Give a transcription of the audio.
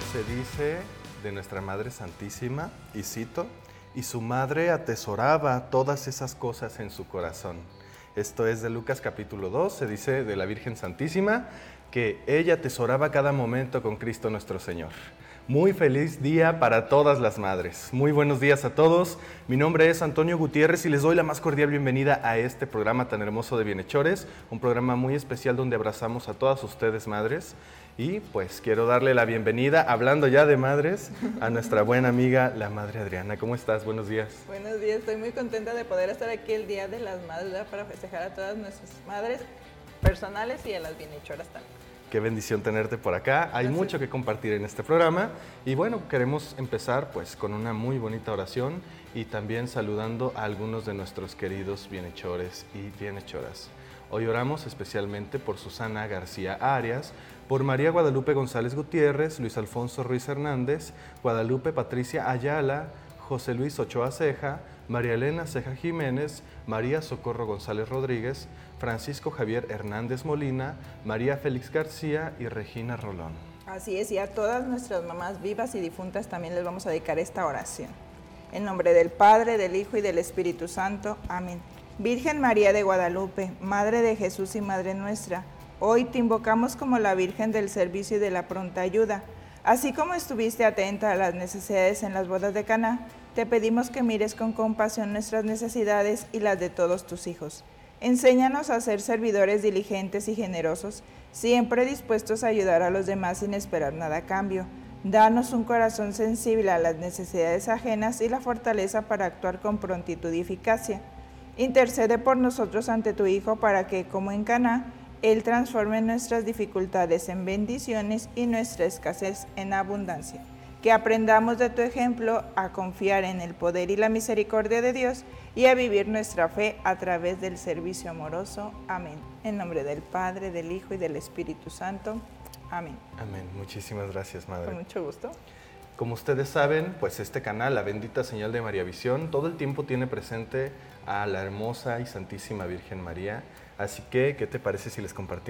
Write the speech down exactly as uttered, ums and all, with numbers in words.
se dice de nuestra Madre Santísima, y cito, y su madre atesoraba todas esas cosas en su corazón. Esto es de Lucas capítulo dos, se dice de la Virgen Santísima que ella atesoraba cada momento con Cristo nuestro Señor. Muy feliz día para todas las madres. Muy buenos días a todos. Mi nombre es Antonio Gutiérrez y les doy la más cordial bienvenida a este programa tan hermoso de Bienhechores, un programa muy especial donde abrazamos a todas ustedes madres. Y pues quiero darle la bienvenida, hablando ya de madres, a nuestra buena amiga, la Madre Adriana. ¿Cómo estás? Buenos días. Buenos días, estoy muy contenta de poder estar aquí el Día de las Madres, ¿verdad? Para festejar a todas nuestras madres personales y a las bienhechoras también. Qué bendición tenerte por acá. Hay Gracias. Mucho que compartir en este programa y bueno, queremos empezar pues con una muy bonita oración y también saludando a algunos de nuestros queridos bienhechores y bienhechoras. Hoy oramos especialmente por Susana García Arias, por María Guadalupe González Gutiérrez, Luis Alfonso Ruiz Hernández, Guadalupe Patricia Ayala, José Luis Ochoa Ceja, María Elena Ceja Jiménez, María Socorro González Rodríguez, Francisco Javier Hernández Molina, María Félix García y Regina Rolón. Así es, y a todas nuestras mamás vivas y difuntas también les vamos a dedicar esta oración. En nombre del Padre, del Hijo y del Espíritu Santo. Amén. Virgen María de Guadalupe, Madre de Jesús y Madre nuestra, hoy te invocamos como la Virgen del servicio y de la pronta ayuda. Así como estuviste atenta a las necesidades en las bodas de Caná, te pedimos que mires con compasión nuestras necesidades y las de todos tus hijos. Enséñanos a ser servidores diligentes y generosos, siempre dispuestos a ayudar a los demás sin esperar nada a cambio. Danos un corazón sensible a las necesidades ajenas y la fortaleza para actuar con prontitud y eficacia. Intercede por nosotros ante tu Hijo para que, como en Caná, Él transforme nuestras dificultades en bendiciones y nuestra escasez en abundancia. Que aprendamos de tu ejemplo a confiar en el poder y la misericordia de Dios y a vivir nuestra fe a través del servicio amoroso. Amén. En nombre del Padre, del Hijo y del Espíritu Santo. Amén. Amén. Muchísimas gracias, Madre. Con mucho gusto. Como ustedes saben, pues este canal, La Bendita Señal de María Visión, todo el tiempo tiene presente a la hermosa y santísima Virgen María. Así que, ¿qué te parece si les compartimos